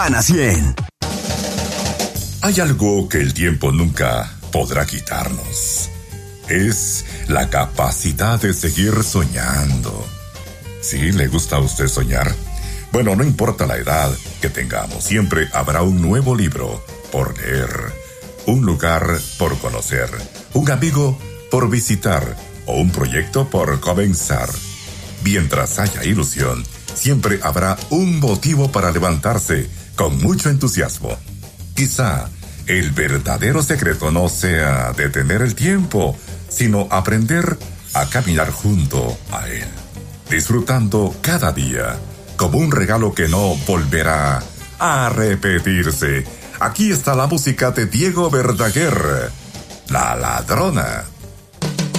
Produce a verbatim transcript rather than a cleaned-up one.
Ana cien. Hay algo que el tiempo nunca podrá quitarnos. Es la capacidad de seguir soñando. ¿Sí le gusta a usted soñar? Bueno, no importa la edad que tengamos, siempre habrá un nuevo libro por leer, un lugar por conocer, un amigo por visitar o un proyecto por comenzar. Mientras haya ilusión, siempre habrá un motivo para levantarse con mucho entusiasmo. Quizá el verdadero secreto no sea detener el tiempo, sino aprender a caminar junto a él, disfrutando cada día como un regalo que no volverá a repetirse. Aquí está la música de Diego Verdaguer, La Ladrona.